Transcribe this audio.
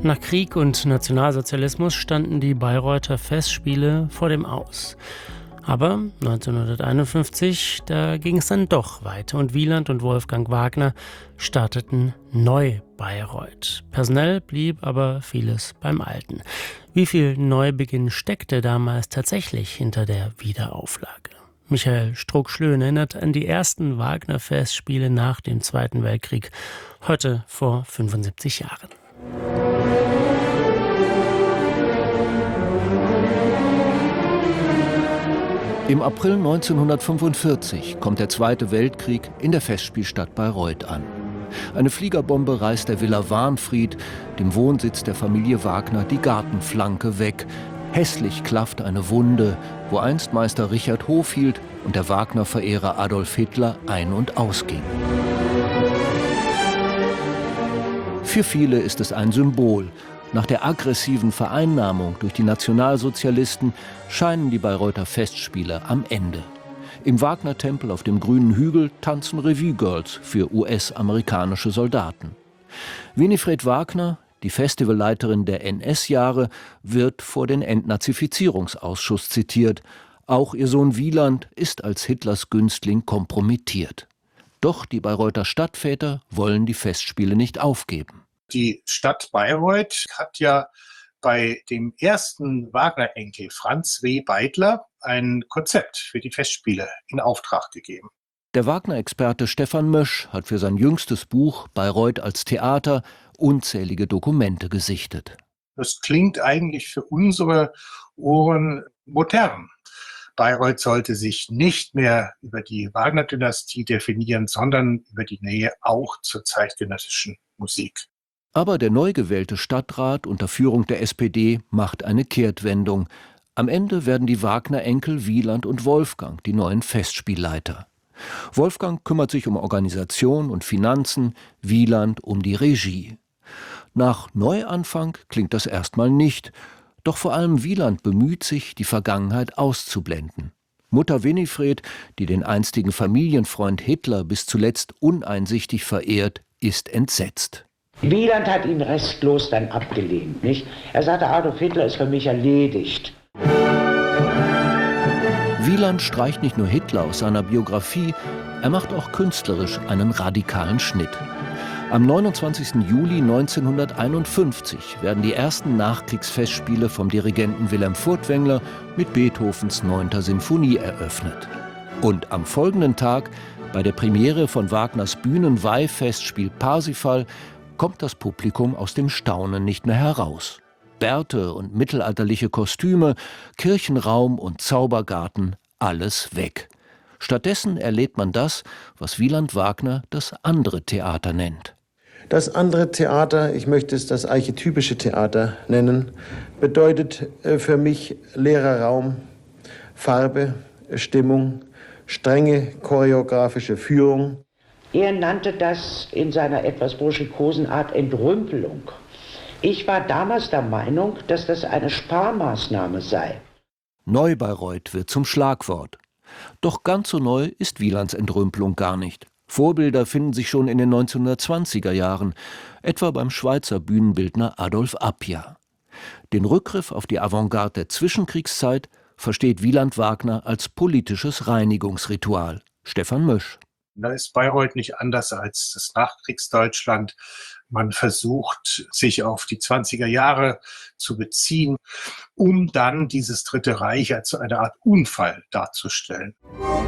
Nach Krieg und Nationalsozialismus standen die Bayreuther Festspiele vor dem Aus. Aber 1951, da ging es dann doch weiter und Wieland und Wolfgang Wagner starteten Neu-Bayreuth. Personell blieb aber vieles beim Alten. Wie viel Neubeginn steckte damals tatsächlich hinter der Wiederauflage? Michael Struck-Schlön erinnert an die ersten Wagner-Festspiele nach dem Zweiten Weltkrieg, heute vor 75 Jahren. Im April 1945 kommt der Zweite Weltkrieg in der Festspielstadt Bayreuth an. Eine Fliegerbombe reißt der Villa Wahnfried, dem Wohnsitz der Familie Wagner, die Gartenflanke weg. Hässlich klafft eine Wunde, wo einst Meister Richard Hofhield und der Wagner-Verehrer Adolf Hitler ein- und ausgingen. Für viele ist es ein Symbol. Nach der aggressiven Vereinnahmung durch die Nationalsozialisten scheinen die Bayreuther Festspiele am Ende. Im Wagner-Tempel auf dem grünen Hügel tanzen Revue-Girls für US-amerikanische Soldaten. Winifred Wagner, die Festivalleiterin der NS-Jahre, wird vor den Entnazifizierungsausschuss zitiert. Auch ihr Sohn Wieland ist als Hitlers Günstling kompromittiert. Doch die Bayreuther Stadtväter wollen die Festspiele nicht aufgeben. Die Stadt Bayreuth hat ja bei dem ersten Wagner-Enkel Franz W. Beidler ein Konzept für die Festspiele in Auftrag gegeben. Der Wagner-Experte Stefan Mösch hat für sein jüngstes Buch Bayreuth als Theater unzählige Dokumente gesichtet. Das klingt eigentlich für unsere Ohren modern. Bayreuth sollte sich nicht mehr über die Wagner-Dynastie definieren, sondern über die Nähe auch zur zeitgenössischen Musik. Aber der neu gewählte Stadtrat unter Führung der SPD macht eine Kehrtwendung. Am Ende werden die Wagner-Enkel Wieland und Wolfgang die neuen Festspielleiter. Wolfgang kümmert sich um Organisation und Finanzen, Wieland um die Regie. Nach Neuanfang klingt das erstmal nicht, doch vor allem Wieland bemüht sich, die Vergangenheit auszublenden. Mutter Winifred, die den einstigen Familienfreund Hitler bis zuletzt uneinsichtig verehrt, ist entsetzt. Wieland hat ihn restlos dann abgelehnt, nicht? Er sagte, Adolf Hitler ist für mich erledigt. Wieland streicht nicht nur Hitler aus seiner Biografie, er macht auch künstlerisch einen radikalen Schnitt. Am 29. Juli 1951 werden die ersten Nachkriegsfestspiele vom Dirigenten Wilhelm Furtwängler mit Beethovens 9. Sinfonie eröffnet. Und am folgenden Tag, bei der Premiere von Wagners Bühnenweihfestspiel Parsifal, kommt das Publikum aus dem Staunen nicht mehr heraus. Bärte und mittelalterliche Kostüme, Kirchenraum und Zaubergarten, alles weg. Stattdessen erlebt man das, was Wieland Wagner das andere Theater nennt. Das andere Theater, ich möchte es das archetypische Theater nennen, bedeutet für mich leerer Raum, Farbe, Stimmung, strenge choreografische Führung. Er nannte das in seiner etwas burschikosen Art Entrümpelung. Ich war damals der Meinung, dass das eine Sparmaßnahme sei. Neu-Bayreuth wird zum Schlagwort. Doch ganz so neu ist Wielands Entrümpelung gar nicht. Vorbilder finden sich schon in den 1920er Jahren, etwa beim Schweizer Bühnenbildner Adolf Appia. Den Rückgriff auf die Avantgarde der Zwischenkriegszeit versteht Wieland Wagner als politisches Reinigungsritual. Stefan Mösch. Da ist Bayreuth nicht anders als das Nachkriegsdeutschland. Man versucht, sich auf die 20er Jahre zu beziehen, um dann dieses Dritte Reich als eine Art Unfall darzustellen.